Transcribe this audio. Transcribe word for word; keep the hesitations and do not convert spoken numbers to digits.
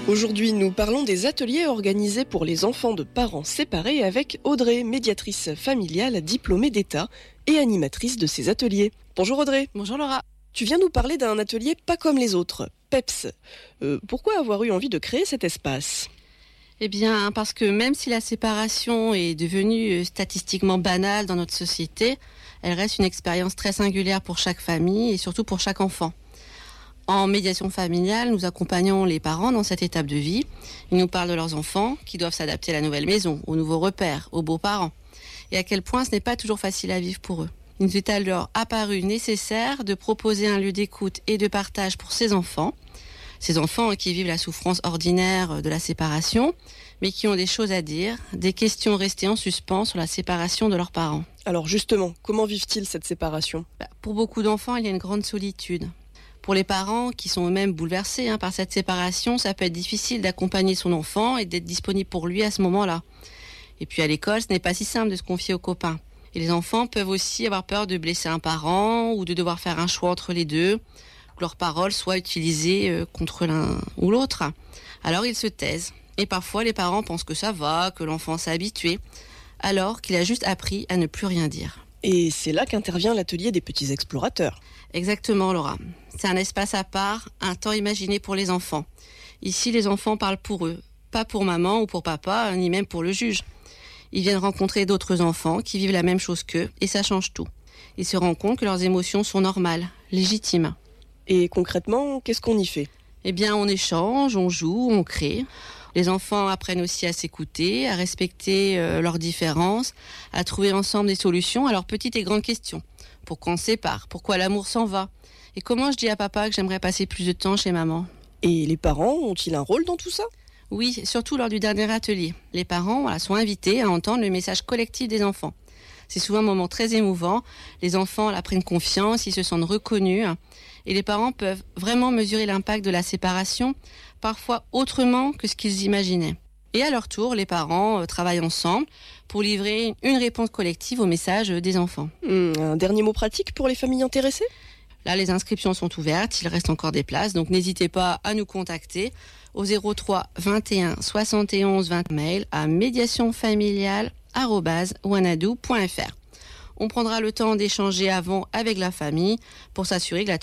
Aujourd'hui, nous parlons des ateliers organisés pour les enfants de parents séparés avec Audrey, médiatrice familiale diplômée d'État et animatrice de ces ateliers. Bonjour Audrey. Bonjour Laura. Tu viens nous parler d'un atelier pas comme les autres, PEPS. Euh, pourquoi avoir eu envie de créer cet espace ? Eh bien, parce que même si la séparation est devenue statistiquement banale dans notre société, elle reste une expérience très singulière pour chaque famille et surtout pour chaque enfant. En médiation familiale, nous accompagnons les parents dans cette étape de vie. Ils nous parlent de leurs enfants qui doivent s'adapter à la nouvelle maison, aux nouveaux repères, aux beaux-parents. Et à quel point ce n'est pas toujours facile à vivre pour eux. Il nous est alors apparu nécessaire de proposer un lieu d'écoute et de partage pour ces enfants. Ces enfants qui vivent la souffrance ordinaire de la séparation, mais qui ont des choses à dire, des questions restées en suspens sur la séparation de leurs parents. Alors justement, comment vivent-ils cette séparation ? Bah, pour beaucoup d'enfants, il y a une grande solitude. Pour les parents qui sont eux-mêmes bouleversés hein, par cette séparation, ça peut être difficile d'accompagner son enfant et d'être disponible pour lui à ce moment-là. Et puis à l'école, ce n'est pas si simple de se confier aux copains. Et les enfants peuvent aussi avoir peur de blesser un parent ou de devoir faire un choix entre les deux, que leurs paroles soient utilisées contre l'un ou l'autre. Alors ils se taisent. Et parfois les parents pensent que ça va, que l'enfant s'est habitué, alors qu'il a juste appris à ne plus rien dire. Et c'est là qu'intervient l'atelier des petits explorateurs. Exactement Laura. C'est un espace à part, un temps imaginé pour les enfants. Ici les enfants parlent pour eux, pas pour maman ou pour papa, ni même pour le juge. Ils viennent rencontrer d'autres enfants qui vivent la même chose qu'eux et ça change tout. Ils se rendent compte que leurs émotions sont normales, légitimes. Et concrètement, qu'est-ce qu'on y fait ? Eh bien, on échange, on joue, on crée. Les enfants apprennent aussi à s'écouter, à respecter euh, leurs différences, à trouver ensemble des solutions à leurs petites et grandes questions. Pourquoi on se sépare ? Pourquoi l'amour s'en va ? Et comment je dis à papa que j'aimerais passer plus de temps chez maman ? Et les parents ont-ils un rôle dans tout ça ? Oui, surtout lors du dernier atelier. Les parents voilà, sont invités à entendre le message collectif des enfants. C'est souvent un moment très émouvant. Les enfants là, prennent confiance, ils se sentent reconnus. Et les parents peuvent vraiment mesurer l'impact de la séparation, parfois autrement que ce qu'ils imaginaient. Et à leur tour, les parents euh, travaillent ensemble pour livrer une réponse collective au message des enfants. Mmh, un dernier mot pratique pour les familles intéressées ? Là, les inscriptions sont ouvertes, il reste encore des places, donc n'hésitez pas à nous contacter au zéro trois vingt et un soixante et onze vingt mail à médiation familiale arobase wanadoo point f r. On prendra le temps d'échanger avant avec la famille pour s'assurer que la